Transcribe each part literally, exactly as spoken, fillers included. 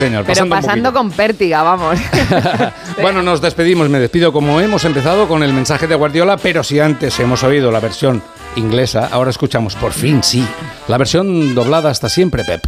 Señor, Pero pasando, pasando con pértiga, vamos. Bueno, nos despedimos, me despido como hemos empezado con el mensaje de Guardiola, pero si antes hemos oído la versión inglesa, ahora escuchamos, por fin, sí, la versión doblada hasta siempre, Pep.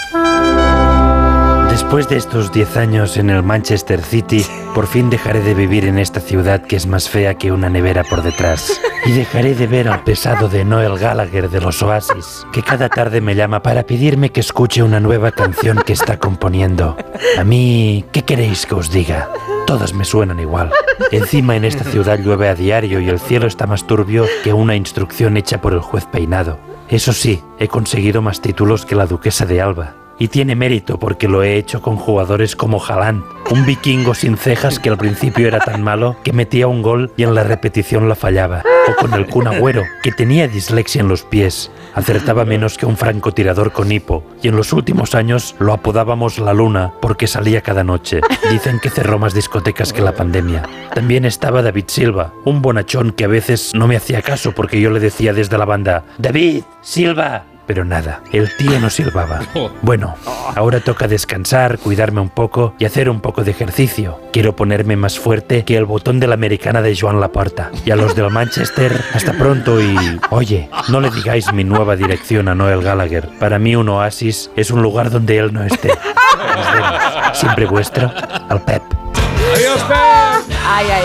Después de estos diez años en el Manchester City, por fin dejaré de vivir en esta ciudad que es más fea que una nevera por detrás. Y dejaré de ver al pesado de Noel Gallagher de los Oasis, que cada tarde me llama para pedirme que escuche una nueva canción que está componiendo. A mí, ¿qué queréis que os diga? Todas me suenan igual. Encima en esta ciudad llueve a diario y el cielo está más turbio que una instrucción hecha por el juez Peinado. Eso sí, he conseguido más títulos que la duquesa de Alba. Y tiene mérito porque lo he hecho con jugadores como Haaland, un vikingo sin cejas que al principio era tan malo que metía un gol y en la repetición la fallaba. O con el Kun Agüero, que tenía dislexia en los pies, acertaba menos que un francotirador con hipo, y en los últimos años lo apodábamos La Luna porque salía cada noche. Dicen que cerró más discotecas que la pandemia. También estaba David Silva, un bonachón que a veces no me hacía caso porque yo le decía desde la banda: ¡David Silva! Pero nada, el tío no silbaba. Bueno, ahora toca descansar, cuidarme un poco y hacer un poco de ejercicio. Quiero ponerme más fuerte que el botón de la americana de Joan Laporta. Y a los del Manchester, hasta pronto y... Oye, no le digáis mi nueva dirección a Noel Gallagher. Para mí un oasis es un lugar donde él no esté. Nos vemos. Siempre vuestro, al Pep. ¡Adiós, Pep! Ay, ay,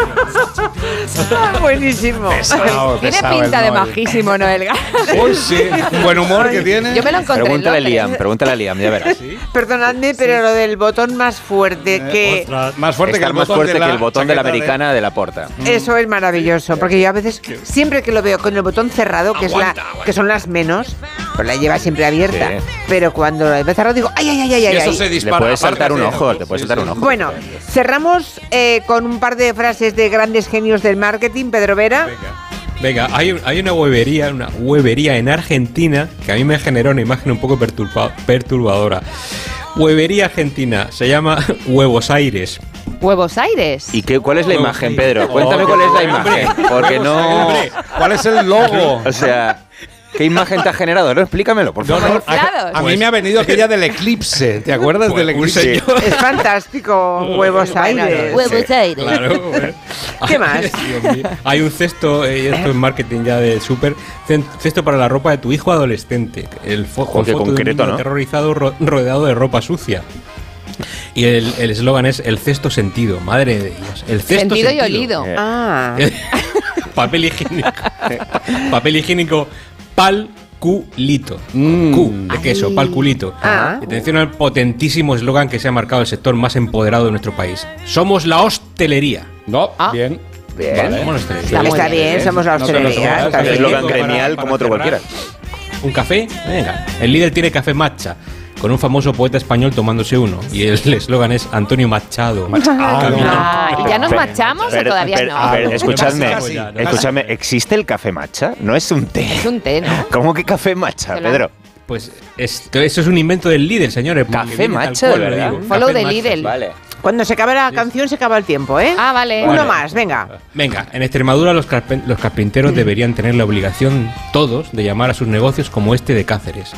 ay. Ah, buenísimo. Pesado, tiene pesado pinta el de Noel. majísimo, Noel Gallagher. Uy, sí, un buen humor que tiene. Yo me lo encontré Pregúntale a en Londres. Liam, pregúntale a Liam, ya verás. Perdonadme, pero lo del botón más fuerte que... Ostras, más fuerte que Está el más botón fuerte de la que el botón de la chaqueta americana de la Porta. Eso es maravilloso, porque yo a veces, siempre que lo veo con el botón cerrado, que, es la, que son las menos, pues la lleva siempre abierta, Sí. pero cuando la ve cerrado digo, ay, ay, ay, ay, Y ay. eso ay. se Le dispara. puedes saltar un apártate. ojo, te puedes Sí, saltar sí. un ojo. Bueno, cerramos eh, con un par de frases de grandes genios del marketing, Pedro Vera. Venga, hay, hay una huevería, una huevería en Argentina que a mí me generó una imagen un poco perturba- perturbadora. Huevería argentina, se llama Huevos Aires. Huevos Aires. ¿Y qué, cuál es la Huevos imagen, Aires. Pedro? Cuéntame Oh, cuál es la hombre, imagen. Porque no... Hombre, ¿Cuál es el logo? O sea, ¿qué imagen te ha generado? No, explícamelo, por No, favor. no, Inflados. A mí Pues- me ha venido aquella del eclipse. ¿Te acuerdas Pues, del un eclipse? señor. Es fantástico, huevos Bueno, aires. Huevos Aires. Claro, bueno. ¿Qué más? Dios mío. Hay un cesto, eh, esto es marketing ya de súper, cen- cesto para la ropa de tu hijo adolescente. El fo con Qué foto de un concreto, niño ¿no? aterrorizado ro- rodeado de ropa sucia. Y el el eslogan es el cesto sentido. Madre de Dios. El cesto Sentido y sentido. olido. Eh. Ah, Papel higiénico. Papel higiénico palculito. Mm. Q de queso, Ay. palculito. Ah. Atención al potentísimo eslogan que se ha marcado el sector más empoderado de nuestro país. Somos la hostelería. No, Ah. bien. Bien. Vale. Somos la hostelería. Está muy está bien, bien. somos la No, pero no hostelería. somos- está Es bien. eslogan Para- gremial para como otro cerrar. cualquiera. ¿Un café? Venga. El líder tiene café matcha, con un famoso poeta español tomándose uno. Y el eslogan es Antonio Machado. Ah, ¿y ya nos Pero- machamos o pero- todavía pero- no? pero escuchadme, Casi, casi. escuchadme, ¿existe el café matcha? No es un té. Es un té, ¿no? ¿Cómo que café matcha, Que lo- Pedro? Pues esto, eso es un invento del líder, señores. porque Café viene tal matcha, cual, ¿de lo verdad? digo. Follow Café the matcha. Lidl. Vale. Cuando se acabe la canción se acaba el tiempo, ¿eh? Ah, vale. Uno Vale. más, venga. Venga, en Extremadura los, carpen- los carpinteros deberían tener la obligación, todos, de llamar a sus negocios como este de Cáceres.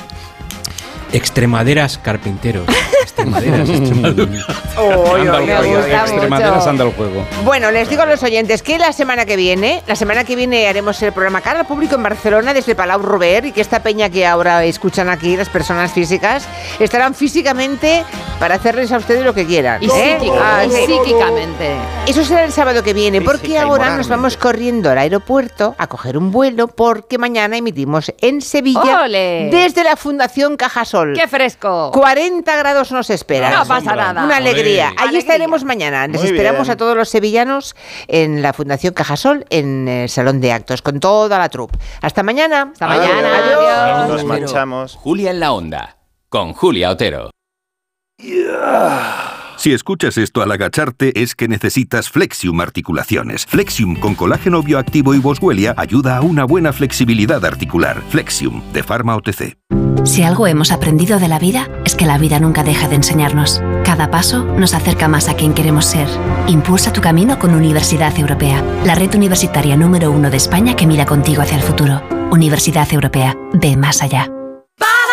Extremaderas carpinteros. Extremaderas, Extremadura. Oh, Anda oy, el me oy, juego. oy, gusta oy. Extremaderas mucho. anda el juego. Bueno, les digo a los oyentes que la semana que viene, la semana que viene haremos el programa cara al público en Barcelona desde Palau Robert y que esta peña que ahora escuchan aquí, las personas físicas, estarán físicamente para hacerles a ustedes lo que quieran. Y, ¿eh? psíquica- Ah, y sí. psíquicamente. Eso será el sábado que viene, porque Física y ahora nos moralmente. vamos corriendo al aeropuerto a coger un vuelo porque mañana emitimos en Sevilla ¡Ole! desde la Fundación Cajasol. ¡Qué fresco! cuarenta grados nos esperan. No pasa nada. Una alegría. Olé. Allí Alegría. estaremos mañana. Les Muy esperamos bien. a todos los sevillanos en la Fundación Cajasol, en el Salón de Actos, con toda la troupe. Hasta mañana. Hasta mañana. Adiós. Adiós. Nos manchamos. Julia en la Onda, con Julia Otero. Si escuchas esto al agacharte es que necesitas Flexium Articulaciones. Flexium con colágeno bioactivo y boswellia ayuda a una buena flexibilidad articular. Flexium, de Pharma O T C. Si algo hemos aprendido de la vida, es que la vida nunca deja de enseñarnos. Cada paso nos acerca más a quien queremos ser. Impulsa tu camino con Universidad Europea, la red universitaria número uno de España que mira contigo hacia el futuro. Universidad Europea, ve más allá.